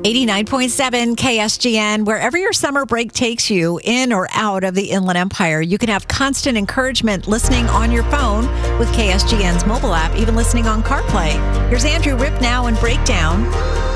89.7 KSGN, wherever your summer break takes you, in or out of the Inland Empire, you can have constant encouragement listening on your phone with KSGN's mobile app, even listening on CarPlay. Here's Andrew Ripnow and Breakdown.